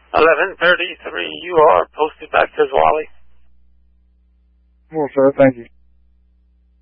1133, you are posted back, says Wally. Well, sir, thank you.